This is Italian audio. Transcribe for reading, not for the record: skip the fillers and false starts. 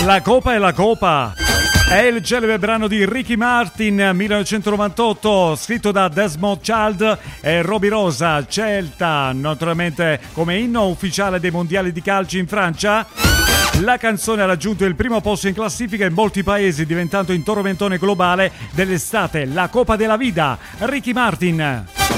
La Copa è la Copa. È il celebre brano di Ricky Martin 1998, scritto da Desmond Child e Robbie Rosa, scelta naturalmente come inno ufficiale dei mondiali di calcio in Francia. La canzone ha raggiunto il primo posto in classifica in molti paesi, diventando il tormentone globale dell'estate, la Copa della Vida. Ricky Martin.